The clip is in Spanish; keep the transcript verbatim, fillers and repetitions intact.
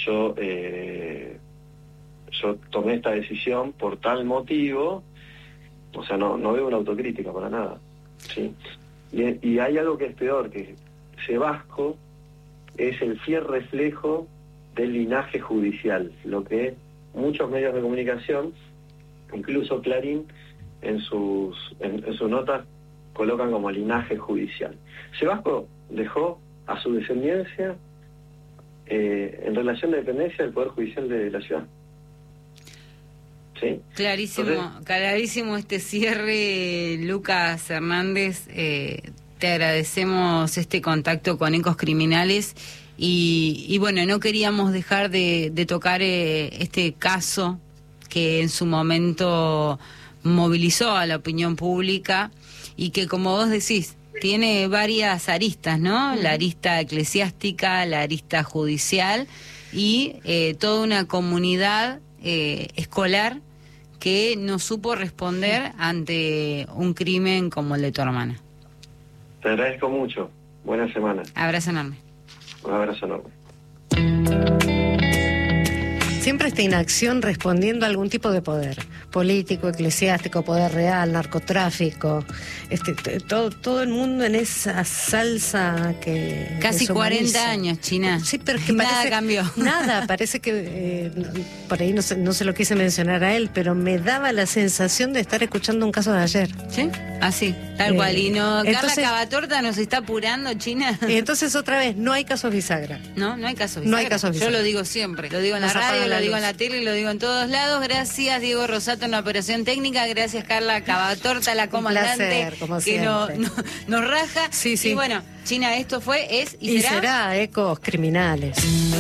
yo eh, yo tomé esta decisión por tal motivo. O sea, no, no veo una autocrítica para nada, ¿sí? Y, y hay algo que es peor, que Sebasco es el fiel reflejo del linaje judicial, lo que muchos medios de comunicación, incluso Clarín, en sus, en, en sus notas colocan como linaje judicial. Sebasco dejó a su descendencia eh, en relación de dependencia del Poder Judicial de la ciudad. ¿Sí? Clarísimo, Entonces, clarísimo este cierre, Lucas Hernández. Eh, te agradecemos este contacto con Ecos Criminales y, y bueno, no queríamos dejar de, de tocar eh, este caso que en su momento movilizó a la opinión pública y que, como vos decís, tiene varias aristas, ¿no? La arista eclesiástica, la arista judicial y eh, toda una comunidad eh, escolar que no supo responder ante un crimen como el de tu hermana. te agradezco mucho. Buena semana. Abrazo enorme. Un abrazo enorme. Siempre esta inacción respondiendo a algún tipo de poder político, eclesiástico, poder real, narcotráfico, este, t- todo todo el mundo en esa salsa que Casi deshumaniza. cuarenta años, China. Sí, pero es que nada parece, cambió. Nada, parece que eh, por ahí no se, no se lo quise mencionar a él, pero me daba la sensación de estar escuchando un caso de ayer. ¿Sí? Así, tal Eh, cual. Y no, entonces- Carla Cavatorta nos está apurando, China. Y entonces otra vez, no hay casos bisagra. No, no hay caso No hay bisagra. caso Yo bisagra. lo digo siempre. Lo digo en la Nos apagan radio, la lo digo en luz. la tele, lo digo en todos lados. Gracias, Diego Rosato, en la operación técnica. Gracias, Carla Cavatorta, la comandante, placer, como que no, siempre. no- nos raja. Sí, sí. Y bueno, China, esto fue, es y, Y será... será Ecos Criminales.